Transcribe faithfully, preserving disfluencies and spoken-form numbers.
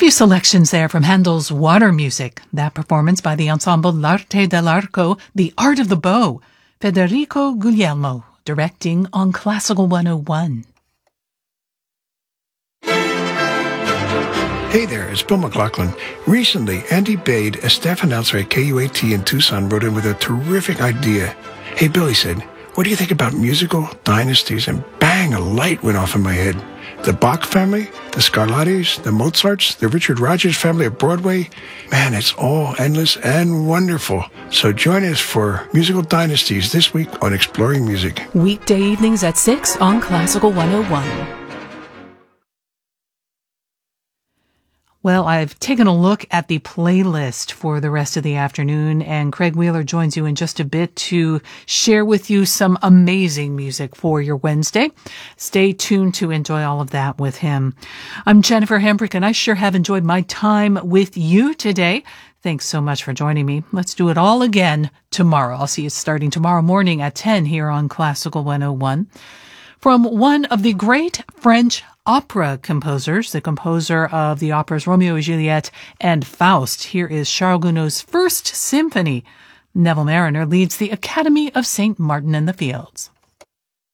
few selections there from Handel's Water Music. That performance by the ensemble L'Arte dell'Arco, The Art of the Bow. Federico Guglielmo, directing on Classical one oh one. Hey there, it's Bill McLaughlin. Recently, Andy Bade, a staff announcer at K U A T in Tucson, wrote in with a terrific idea. Hey, Bill, he said, what do you think about musical dynasties? And bang, a light went off in my head. The Bach family, the Scarlattis, the Mozarts, the Richard Rodgers family of Broadway. Man, it's all endless and wonderful. So join us for Musical Dynasties this week on Exploring Music. Weekday evenings at six on Classical one oh one. Well, I've taken a look at the playlist for the rest of the afternoon, and Craig Wheeler joins you in just a bit to share with you some amazing music for your Wednesday. Stay tuned to enjoy all of that with him. I'm Jennifer Hambrick, and I sure have enjoyed my time with you today. Thanks so much for joining me. Let's do it all again tomorrow. I'll see you starting tomorrow morning at ten here on Classical one oh one. From one of the great French opera composers, the composer of the operas Romeo and Juliet and Faust, here is Charles Gounod's First Symphony. Neville Marriner leads the Academy of Saint Martin in the Fields.